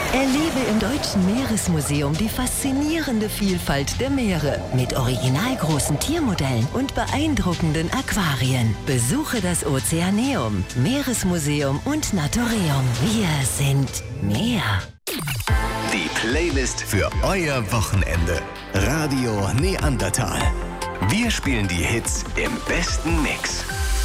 Erlebe im Deutschen Meeresmuseum die faszinierende Vielfalt der Meere mit originalgroßen Tiermodellen und beeindruckenden Aquarien. Besuche das Ozeaneum, Meeresmuseum und Natureum. Wir sind Meer. Die Playlist für euer Wochenende. Radio Neandertal. Wir spielen die Hits im besten Mix.